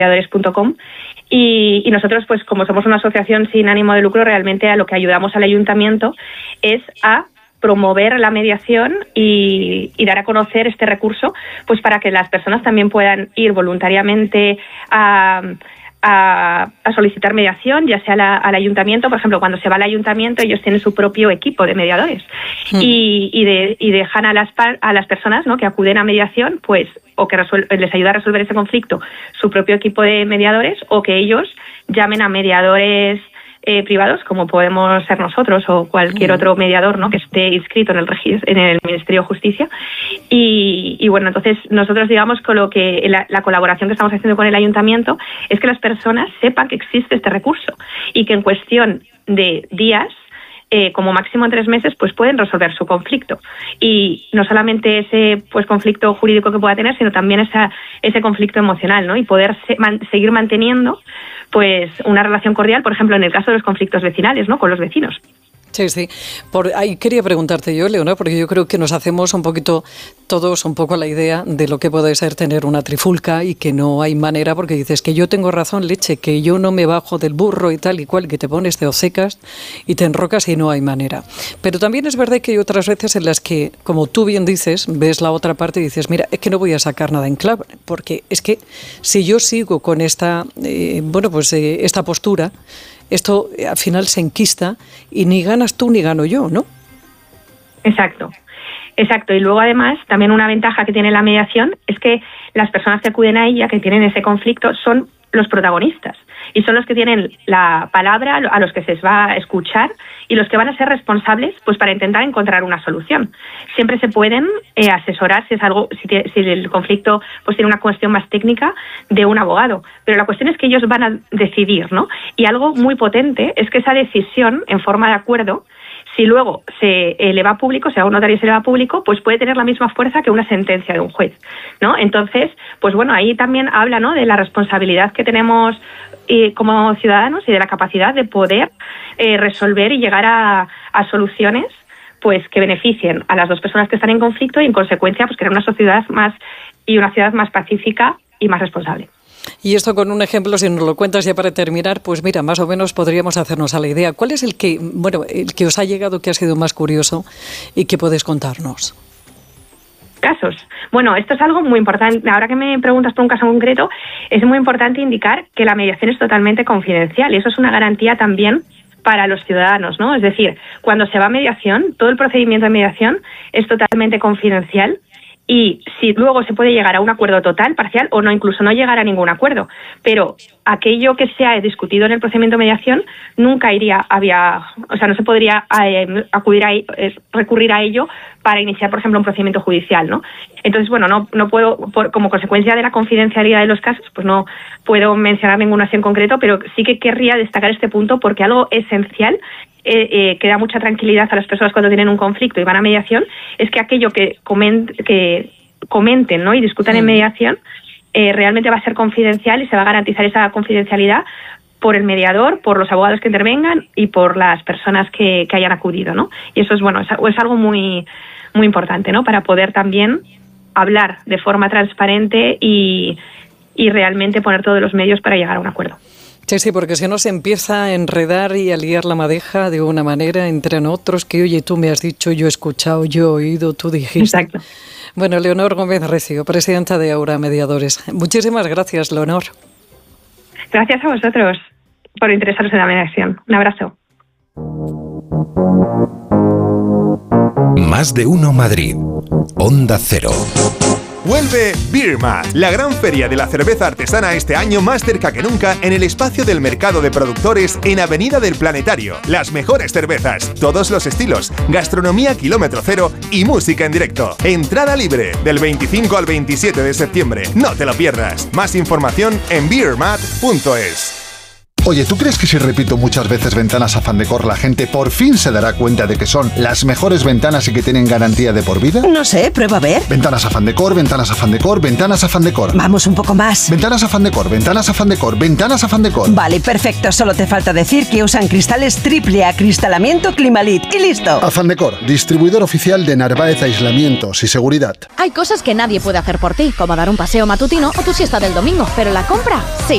mediadores.com. Y nosotros, pues como somos una asociación sin ánimo de lucro, realmente a lo que ayudamos al ayuntamiento es a promover la mediación y dar a conocer este recurso, pues para que las personas también puedan ir voluntariamente a solicitar mediación, ya sea al ayuntamiento. Por ejemplo, cuando se va al ayuntamiento, ellos tienen su propio equipo de mediadores y dejan a las personas, ¿no?, que acuden a mediación, pues, o que les ayuda a resolver ese conflicto, su propio equipo de mediadores, o que ellos llamen a mediadores privados, como podemos ser nosotros o cualquier otro mediador, ¿no?, que esté inscrito en el Ministerio de Justicia. Y bueno, entonces nosotros, digamos, con lo que la colaboración que estamos haciendo con el ayuntamiento es que las personas sepan que existe este recurso y que en cuestión de días, como máximo en 3 meses, pues pueden resolver su conflicto. Y no solamente ese, pues, conflicto jurídico que pueda tener, sino también ese conflicto emocional, ¿no? Y poder seguir manteniendo, pues, una relación cordial, por ejemplo, en el caso de los conflictos vecinales, ¿no?, con los vecinos. Sí, sí. Ahí quería preguntarte yo, Leonor, porque yo creo que nos hacemos un poquito todos un poco la idea de lo que puede ser tener una trifulca y que no hay manera, porque dices que yo tengo razón, leche, que yo no me bajo del burro y tal y cual, que te pones, te obcecas y te enrocas y no hay manera. Pero también es verdad que hay otras veces en las que, como tú bien dices, ves la otra parte y dices, mira, es que no voy a sacar nada en claro, porque es que si yo sigo con esta, esta postura, esto al final se enquista y ni ganas tú ni gano yo, ¿no? Exacto. Y luego, además, también una ventaja que tiene la mediación es que las personas que acuden a ella, que tienen ese conflicto, son los protagonistas y son los que tienen la palabra, a los que se les va a escuchar y los que van a ser responsables, pues, para intentar encontrar una solución. Siempre se pueden asesorar si el conflicto, pues, tiene una cuestión más técnica, de un abogado, pero la cuestión es que ellos van a decidir, ¿no? Y algo muy potente es que esa decisión, en forma de acuerdo, si luego se eleva a público, si a un notario se eleva a público, pues puede tener la misma fuerza que una sentencia de un juez, ¿no? Entonces, pues bueno, ahí también habla, ¿no?, de la responsabilidad que tenemos como ciudadanos y de la capacidad de poder resolver y llegar a soluciones, pues, que beneficien a las dos personas que están en conflicto y, en consecuencia, pues, crear una sociedad una ciudad más pacífica y más responsable. Y esto con un ejemplo, si nos lo cuentas ya para terminar, pues mira, más o menos podríamos hacernos a la idea. ¿Cuál es el que os ha llegado, que ha sido más curioso y que puedes contarnos? Casos. Bueno, esto es algo muy importante. Ahora que me preguntas por un caso concreto, es muy importante indicar que la mediación es totalmente confidencial y eso es una garantía también para los ciudadanos, ¿no? Es decir, cuando se va a mediación, todo el procedimiento de mediación es totalmente confidencial. Y si luego se puede llegar a un acuerdo total, parcial, o no, incluso no llegar a ningún acuerdo, pero aquello que se ha discutido en el procedimiento de mediación nunca no se podría recurrir a ello para iniciar, por ejemplo, un procedimiento judicial, ¿no? Entonces, bueno, no puedo, como consecuencia de la confidencialidad de los casos, pues no puedo mencionar ninguna así en concreto, pero sí que querría destacar este punto porque algo esencial que da mucha tranquilidad a las personas cuando tienen un conflicto y van a mediación es que aquello que comenten, ¿no?, y discutan en mediación realmente va a ser confidencial y se va a garantizar esa confidencialidad por el mediador, por los abogados que intervengan y por las personas que hayan acudido, ¿no? Y eso es algo muy, muy importante, ¿no?, para poder también hablar de forma transparente y realmente poner todos los medios para llegar a un acuerdo. Sí, porque si no se empieza a enredar y a liar la madeja de una manera entre nosotros que, oye, tú me has dicho, yo he escuchado, yo he oído, tú dijiste. Exacto. Bueno, Leonor Gómez Recio, presidenta de Aura Mediadores. Muchísimas gracias, Leonor. Gracias a vosotros por interesaros en la mediación. Un abrazo. Más de uno Madrid. Onda Cero. Vuelve Beerma, la gran feria de la cerveza artesana este año más cerca que nunca en el espacio del mercado de productores en Avenida del Planetario. Las mejores cervezas, todos los estilos, gastronomía kilómetro cero y música en directo. Entrada libre del 25 al 27 de septiembre. No te lo pierdas. Más información en beermat.es. Oye, ¿tú crees que si repito muchas veces Ventanas Afán Decor la gente por fin se dará cuenta de que son las mejores ventanas y que tienen garantía de por vida? No sé, prueba a ver. Ventanas Afán Decor, Ventanas Afán Decor, Ventanas Afán Decor. Vamos un poco más. Ventanas Afán Decor, Ventanas Afán Decor, Ventanas Afán Decor. Vale, perfecto. Solo te falta decir que usan cristales triple acristalamiento Climalit y listo. Afán Decor, distribuidor oficial de Narváez Aislamientos y Seguridad. Hay cosas que nadie puede hacer por ti, como dar un paseo matutino o tu siesta del domingo, pero la compra, sí.